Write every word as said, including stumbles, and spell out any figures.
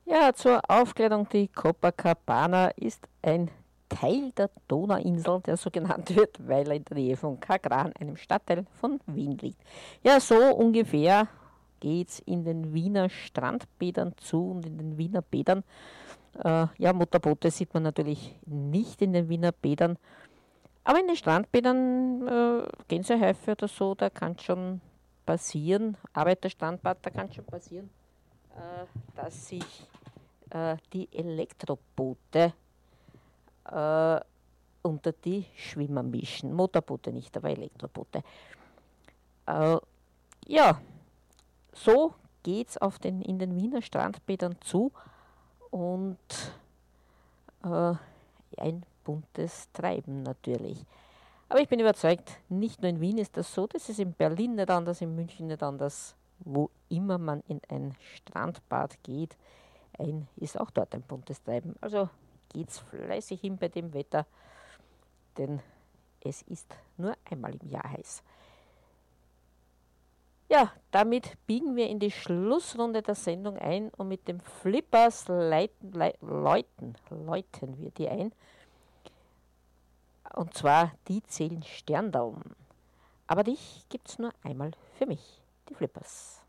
Ja, zur Aufklärung, die Copacabana ist ein Teil der Donauinsel, der so genannt wird, weil er in der Nähe von Kagran, einem Stadtteil von Wien, liegt. Ja, so ungefähr geht es in den Wiener Strandbädern zu und in den Wiener Bädern. Äh, ja, Motorboote sieht man natürlich nicht in den Wiener Bädern, aber in den Strandbädern äh, gehen sie häufig oder so, da kann schon passieren, Arbeiterstrandbad, da kann schon passieren, äh, dass sich äh, die Elektroboote äh, unter die Schwimmer mischen. Motorboote nicht, aber Elektroboote. Äh, ja, so geht es in den Wiener Strandbädern zu und äh, ein buntes Treiben natürlich. Aber ich bin überzeugt, nicht nur in Wien ist das so, das ist in Berlin nicht anders, in München nicht anders. Wo immer man in ein Strandbad geht, ein, ist auch dort ein buntes Treiben. Also geht's fleißig hin bei dem Wetter, denn es ist nur einmal im Jahr heiß. Ja, damit biegen wir in die Schlussrunde der Sendung ein und mit dem Flippers leiten, lei- läuten, läuten wir die ein. Und zwar, die zählen Sterndaumen. Aber dich gibt's nur einmal für mich, die Flippers.